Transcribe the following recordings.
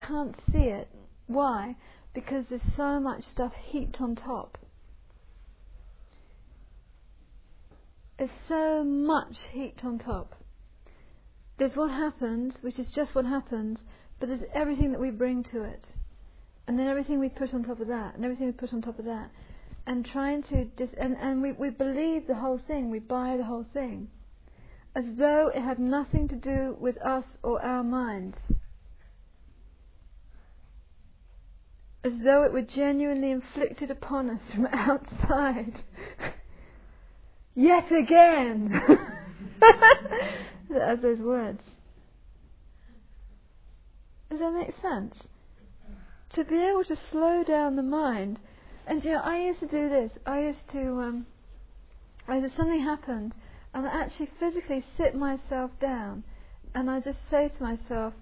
can't see it. Why? Because there's so much stuff heaped on top. There's so much heaped on top. There's what happens, which is just what happens, but there's everything that we bring to it. And then everything we put on top of that, and everything we put on top of that. And trying to, and we believe the whole thing, we buy the whole thing. As though it had nothing to do with us or our minds. As though it were genuinely inflicted upon us from outside. Yet again! As those words. Does that make sense? To be able to slow down the mind. And I used to do this. Either something happened, and I actually physically sit myself down, and I just say to myself,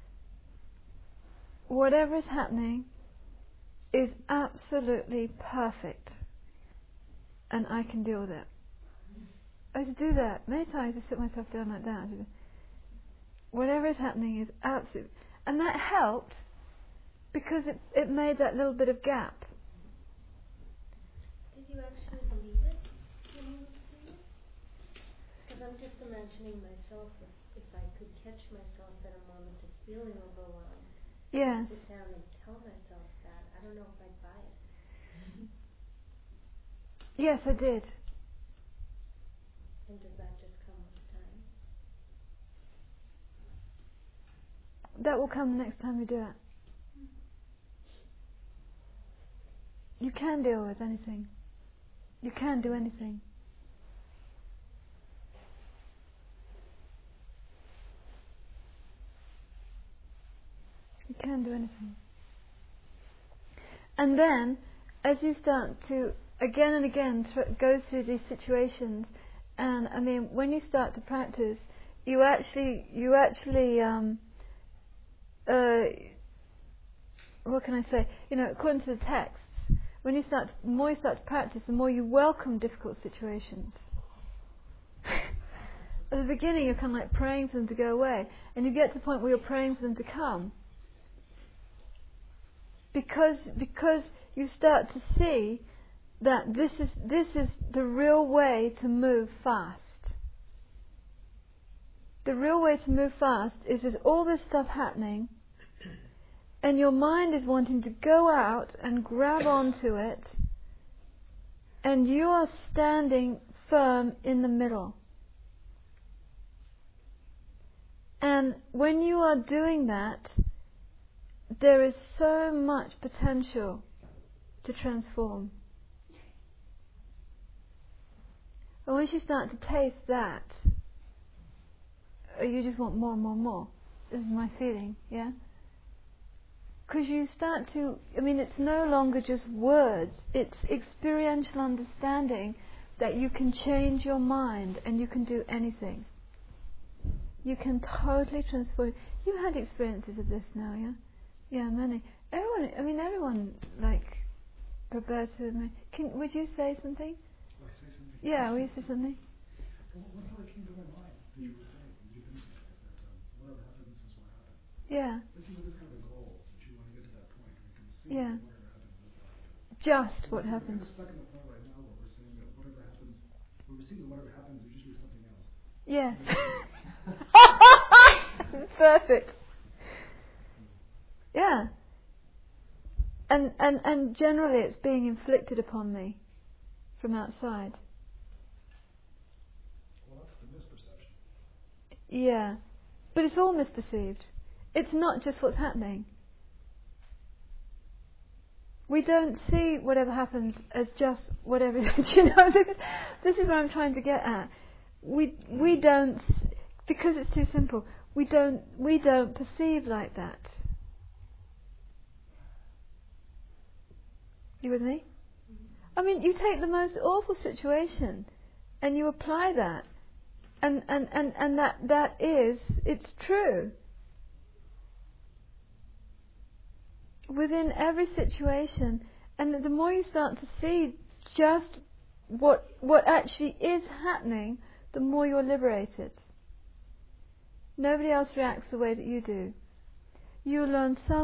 whatever is happening is absolutely perfect, and I can deal with it. I used to do that many times. I sit myself down like that. Whatever is happening is absolute, and that helped because it made that little bit of gap. Did you actually believe it when you were doing it? Because I'm just imagining myself if I could catch myself at a moment of feeling overwhelmed. Yes. Sit down and tell myself that. I don't know if I'd buy it. Yes, I did. And does that just come with time? That will come the next time we do it. You can deal with anything. You can do anything. You can do anything. And then, as you start to again and again go through these situations, and I mean, when you start to practice, you actually, what can I say? According to the texts, the more you start to practice, the more you welcome difficult situations. At the beginning, you're kind of like praying for them to go away, and you get to the point where you're praying for them to come. Because you start to see that this is the real way to move fast. The real way to move fast is there's all this stuff happening, and your mind is wanting to go out and grab onto it, and you are standing firm in the middle. And when you are doing that, there is so much potential to transform. And once you start to taste that, you just want more and more and more. This is my feeling, yeah? Because you start to, it's no longer just words, it's experiential understanding that you can change your mind and you can do anything. You can totally transform. You had experiences of this now, yeah? Yeah, many. Everyone, like Roberta, would you say something? Will I say something? Yeah, will you say something? Well, what came to my mind that you were saying, that you didn't say, is that whatever happens is what happens. Yeah. This is kind of a goal, that you want to get to that point where you can see Yeah. that whatever happens is what happens. Just what happens. We're kind of stuck in the point right now where we're saying that whatever happens, where we're seeing that whatever happens is usually something else. Yes. Perfect. Yeah. And generally it's being inflicted upon me from outside. Well, that's the misperception. Yeah. But it's all misperceived. It's not just what's happening. We don't see whatever happens as just whatever it is. This is what I'm trying to get at. We don't, because it's too simple, we don't perceive like that. You with me? You take the most awful situation and you apply that, and that is, it's true. Within every situation, and the more you start to see just what actually is happening, the more you're liberated. Nobody else reacts the way that you do. You learn so